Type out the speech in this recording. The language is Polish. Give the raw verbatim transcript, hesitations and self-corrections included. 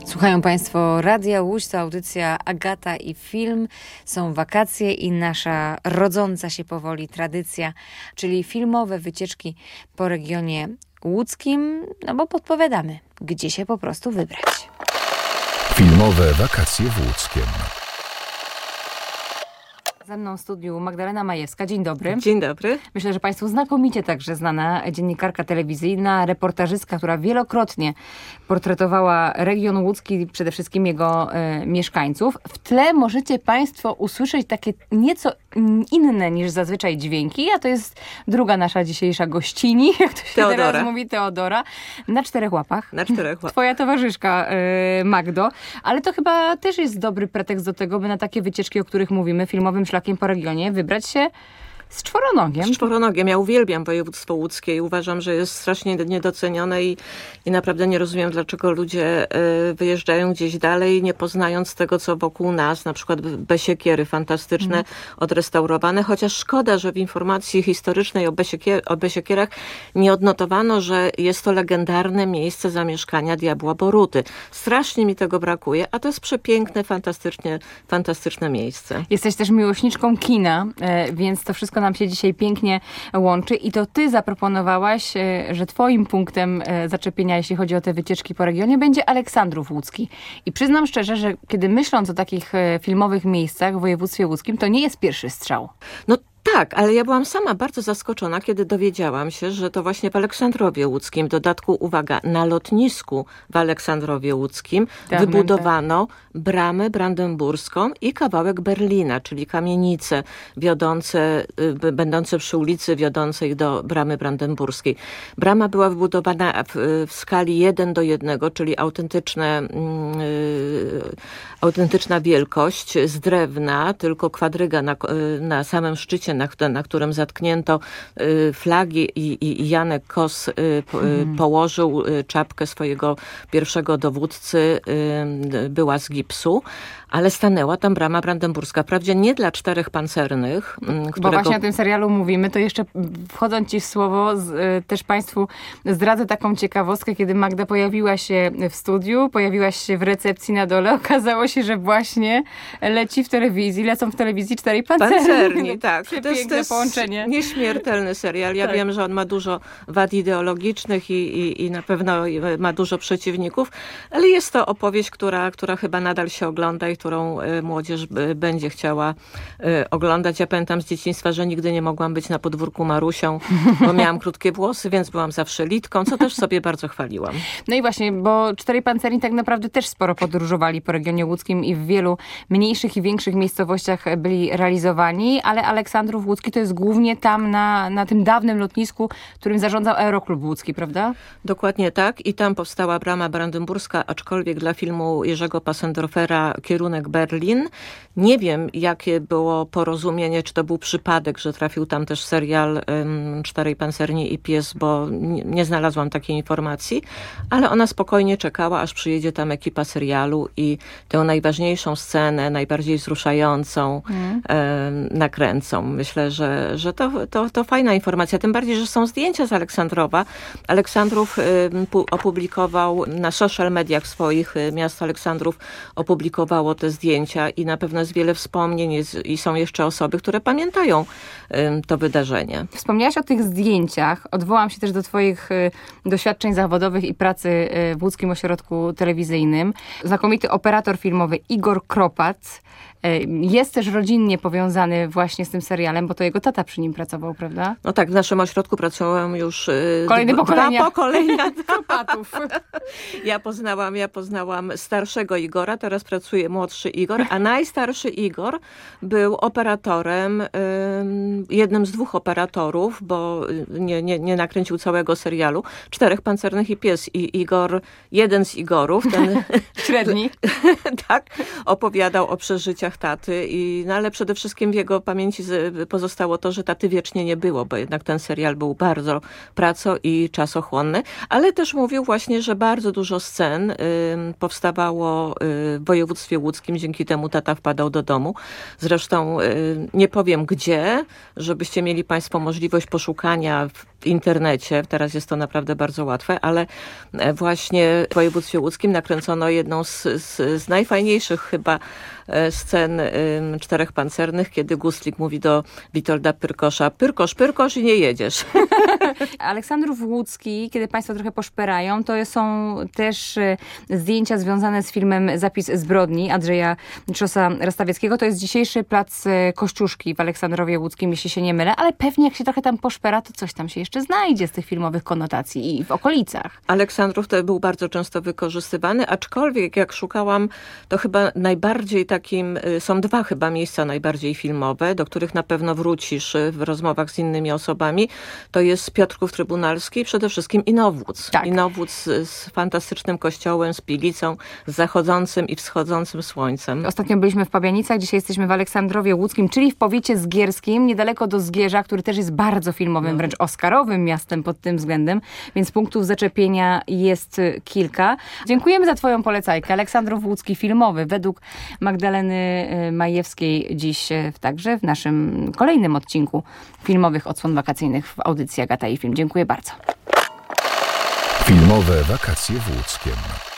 Słuchają Państwo Radia Łódź, to audycja Agata i Film. Są wakacje i nasza rodząca się powoli tradycja, czyli filmowe wycieczki po regionie łódzkim, no bo podpowiadamy, gdzie się po prostu wybrać. Filmowe wakacje w Łódzkiem. Ze mną w studiu Magdalena Majewska. Dzień dobry. Dzień dobry. Myślę, że Państwu znakomicie także znana dziennikarka telewizyjna, reportażystka, która wielokrotnie portretowała region łódzki, przede wszystkim jego e, mieszkańców. W tle możecie Państwo usłyszeć takie nieco inne niż zazwyczaj dźwięki, a to jest druga nasza dzisiejsza gościni, jak to się Teodora. teraz mówi, Teodora, na czterech łapach. Na czterech łapach. Twoja towarzyszka e, Magdo. Ale to chyba też jest dobry pretekst do tego, by na takie wycieczki, o których mówimy, filmowym szlakiem po regionie, wybrać się z czworonogiem. Z czworonogiem. Ja uwielbiam województwo łódzkie i uważam, że jest strasznie niedocenione i, i naprawdę nie rozumiem, dlaczego ludzie y, wyjeżdżają gdzieś dalej, nie poznając tego, co wokół nas. Na przykład Besiekiery fantastyczne, mm. odrestaurowane, chociaż szkoda, że w informacji historycznej o, Besiekier, o Besiekierach nie odnotowano, że jest to legendarne miejsce zamieszkania diabła Boruty. Strasznie mi tego brakuje, a to jest przepiękne, fantastycznie, fantastyczne miejsce. Jesteś też miłośniczką kina, y, więc to wszystko nam się dzisiaj pięknie łączy i to ty zaproponowałaś, że twoim punktem zaczepienia, jeśli chodzi o te wycieczki po regionie, będzie Aleksandrów Łódzki. I przyznam szczerze, że kiedy myśląc o takich filmowych miejscach w województwie łódzkim, to nie jest pierwszy strzał. No tak, ale ja byłam sama bardzo zaskoczona, kiedy dowiedziałam się, że to właśnie w Aleksandrowie Łódzkim, w dodatku, uwaga, na lotnisku w Aleksandrowie Łódzkim tak, wybudowano tak. bramę brandenburską i kawałek Berlina, czyli kamienice wiodące, y, będące przy ulicy wiodącej do bramy brandenburskiej. Brama była wybudowana w, w skali jeden do jednego, czyli autentyczne, y, autentyczna wielkość z drewna, tylko kwadryga na, na samym szczycie, Na, na którym zatknięto y, flagi i, i, i Janek Kos y, po, y, położył y, czapkę swojego pierwszego dowódcy, y, była z gipsu, ale stanęła tam brama brandenburska. Wprawdzie nie dla czterech pancernych. Którego... Bo właśnie o tym serialu mówimy, to jeszcze wchodząc ci w słowo, z, y, też Państwu zdradzę taką ciekawostkę, kiedy Magda pojawiła się w studiu, pojawiłaś się w recepcji na dole, okazało się, że właśnie leci w telewizji, lecą w telewizji czterej pancerni. Pancerni, tak. To jest, to jest połączenie. Nieśmiertelny serial. Ja tak. wiem, że on ma dużo wad ideologicznych i, i, i na pewno ma dużo przeciwników, ale jest to opowieść, która, która chyba nadal się ogląda i którą młodzież będzie chciała oglądać. Ja pamiętam z dzieciństwa, że nigdy nie mogłam być na podwórku Marusią, bo miałam krótkie włosy, więc byłam zawsze litką, co też sobie bardzo chwaliłam. No i właśnie, bo czterej pancerni tak naprawdę też sporo podróżowali po regionie łódzkim i w wielu mniejszych i większych miejscowościach byli realizowani, ale Aleksandrów Łódzki to jest głównie tam na, na tym dawnym lotnisku, którym zarządzał Aeroklub Łódzki, prawda? Dokładnie tak i tam powstała brama brandenburska, aczkolwiek dla filmu Jerzego Passendorfera kierunek Berlin. Nie wiem, jakie było porozumienie, czy to był przypadek, że trafił tam też serial um, Czterej Pancerni i Pies, bo nie, nie znalazłam takiej informacji, ale ona spokojnie czekała, aż przyjedzie tam ekipa serialu i tę najważniejszą scenę, najbardziej wzruszającą mm. um, nakręcą. Myślę, że, że to, to, to fajna informacja. Tym bardziej, że są zdjęcia z Aleksandrowa. Aleksandrów um, opublikował na social mediach swoich, miasto Aleksandrów opublikowało te zdjęcia i na pewno jest wiele wspomnień jest, i są jeszcze osoby, które pamiętają um, to wydarzenie. Wspomniałaś o tych zdjęciach. Odwołam się też do twoich y, doświadczeń zawodowych i pracy y, w Łódzkim Ośrodku Telewizyjnym. Znakomity operator filmowy Igor Kropac jest też rodzinnie powiązany właśnie z tym serialem, bo to jego tata przy nim pracował, prawda? No tak, w naszym ośrodku pracowałem już Kolejne dwa, pokolenia. dwa pokolenia Kropatów. Ja poznałam, ja poznałam starszego Igora, teraz pracuje młodszy Igor, a najstarszy Igor był operatorem, jednym z dwóch operatorów, bo nie, nie, nie nakręcił całego serialu, Czterech Pancernych i Pies. I Igor, jeden z Igorów, ten średni, tak, opowiadał o przeżyciach taty, i, no ale przede wszystkim w jego pamięci pozostało to, że taty wiecznie nie było, bo jednak ten serial był bardzo praco- i czasochłonny, ale też mówił właśnie, że bardzo dużo scen y, powstawało y, w województwie łódzkim, dzięki temu tata wpadał do domu. Zresztą y, nie powiem gdzie, żebyście mieli państwo możliwość poszukania w internecie, teraz jest to naprawdę bardzo łatwe, ale właśnie w województwie łódzkim nakręcono jedną z, z, z najfajniejszych chyba scen ym, Czterech Pancernych, kiedy Guslik mówi do Witolda Pyrkosza: Pyrkosz, Pyrkosz i nie jedziesz. Aleksandrów Łódzki, kiedy państwo trochę poszperają, to są też zdjęcia związane z filmem Zapis zbrodni Andrzeja Trzosa-Rastawieckiego. To jest dzisiejszy plac Kościuszki w Aleksandrowie Łódzkim, jeśli się nie mylę, ale pewnie jak się trochę tam poszpera, to coś tam się jeszcze znajdzie z tych filmowych konotacji i w okolicach. Aleksandrów to był bardzo często wykorzystywany, aczkolwiek jak szukałam, to chyba najbardziej takim, są dwa chyba miejsca najbardziej filmowe, do których na pewno wrócisz w rozmowach z innymi osobami. To jest Piotrków Trybunalski i przede wszystkim Inowłódz. Tak. Inowłódz z, z fantastycznym kościołem, z pilicą, z zachodzącym i wschodzącym słońcem. Ostatnio byliśmy w Pabianicach, dzisiaj jesteśmy w Aleksandrowie Łódzkim, czyli w powiecie zgierskim, niedaleko do Zgierza, który też jest bardzo filmowym, no. wręcz oscarowym miastem pod tym względem, więc punktów zaczepienia jest kilka. Dziękujemy za twoją polecajkę. Aleksandrów Łódzki filmowy według Magdaleny Majewskiej dziś także w naszym kolejnym odcinku filmowych odsłon wakacyjnych w audycji Agata i Film. Dziękuję bardzo. Filmowe wakacje w Łódzkiem.